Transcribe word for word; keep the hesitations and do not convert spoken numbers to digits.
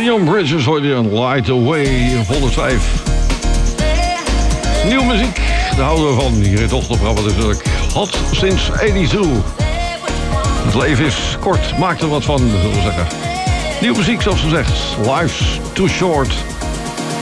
Leon Bridges hoorde je een Light Away honderdvijf. Nieuwe muziek, daar houden we van. Hier in het ochtendprogramma natuurlijk. Hot sinds eenentachtig. Het leven is kort, maak er wat van, zullen we zeggen. Nieuwe muziek, zoals gezegd. Life's too short.